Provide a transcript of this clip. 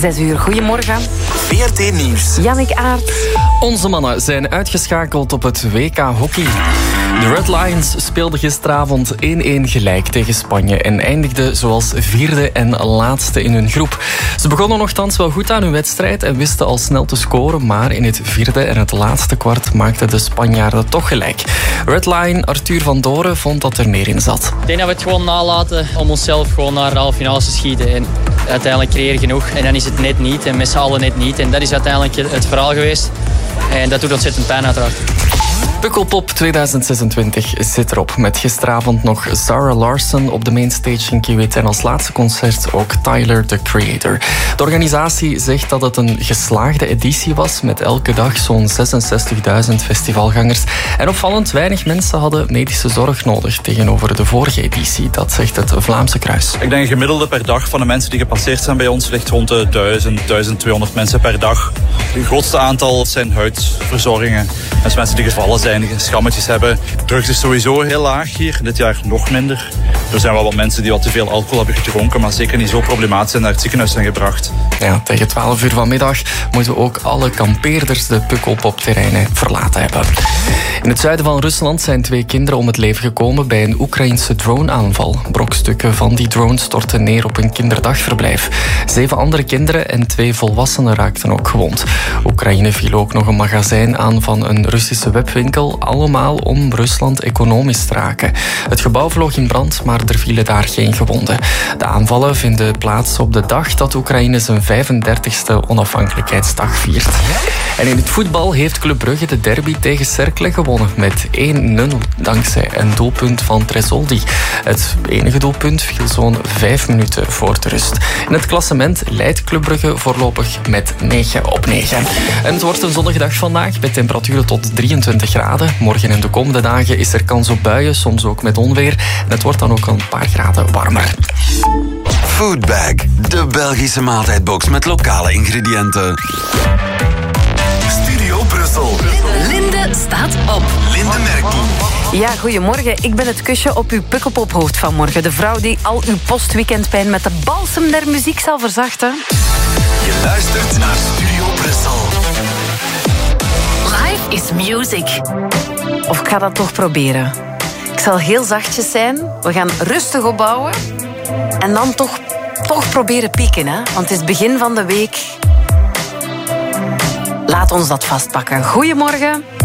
6 uur. Goedemorgen. VRT Nieuws. Jannik Aert. Onze mannen zijn uitgeschakeld op het WK Hockey. De Red Lions speelden gisteravond 1-1 gelijk tegen Spanje en eindigden zoals vierde en laatste in hun groep. Ze begonnen nogthans wel goed aan hun wedstrijd en wisten al snel te scoren, maar in het vierde en het laatste kwart maakten de Spanjaarden toch gelijk. Red Lion Arthur van Doren vond dat er meer in zat. Ik denk dat we het gewoon nalaten om onszelf gewoon naar de halve finales te schieten. En uiteindelijk creëer je genoeg en dan is het net niet en met z'n allen net niet. En dat is uiteindelijk het verhaal geweest. En dat doet ontzettend pijn uiteraard. Pukkelpop 2026 zit erop. Met gisteravond nog Zara Larsson op de mainstage in Kiewit en als laatste concert ook Tyler, the Creator. De organisatie zegt dat het een geslaagde editie was met elke dag zo'n 66.000 festivalgangers. En opvallend weinig mensen hadden medische zorg nodig tegenover de vorige editie. Dat zegt het Vlaamse Kruis. Ik denk een gemiddelde per dag van de mensen die gepasseerd zijn bij ons ligt rond de 1200 mensen per dag. Het grootste aantal zijn huidverzorgingen. Dat zijn mensen die gevallen zijn, die schammetjes hebben. Drugs is sowieso heel laag hier, dit jaar nog minder. Er zijn wel wat mensen die wat te veel alcohol hebben gedronken, maar zeker niet zo problematisch en naar het ziekenhuis zijn gebracht. Ja, tegen 12 uur vanmiddag moeten ook alle kampeerders de Pukkelpop-terreinen verlaten hebben. In het zuiden van Rusland zijn 2 kinderen om het leven gekomen bij een Oekraïnse droneaanval. Brokstukken van die drone stortten neer op een kinderdagverblijf. 7 andere kinderen en 2 volwassenen raakten ook gewond. Oekraïne viel ook nog een magazijn aan van een Russische webwinkel, allemaal om Rusland economisch te raken. Het gebouw vloog in brand, maar er vielen daar geen gewonden. De aanvallen vinden plaats op de dag dat Oekraïne zijn 35e onafhankelijkheidsdag viert. En in het voetbal heeft Club Brugge de derby tegen Cercle gewonnen met 1-0 dankzij een doelpunt van Tresoldi. Het enige doelpunt viel zo'n 5 minuten voor de rust. In het klassement leidt Club Brugge voorlopig met 9/9. En het wordt een zonnige dag vandaag met temperaturen tot 23 graden. Morgen en de komende dagen is er kans op buien, soms ook met onweer. En het wordt dan ook een paar graden warmer. Foodbag, de Belgische maaltijdbox met lokale ingrediënten. Studio Brussel. Linde staat op. Linde Merkel. Ja, goedemorgen. Ik ben het kusje op uw Pukkelpophoofd vanmorgen. De vrouw die al uw postweekendpijn met de balsem der muziek zal verzachten. Je luistert naar Studio Brussel. Life is music. Of ik ga dat toch proberen. Ik zal heel zachtjes zijn. We gaan rustig opbouwen. En dan toch proberen pieken, hè? Want het is begin van de week. Laat ons dat vastpakken. Goedemorgen.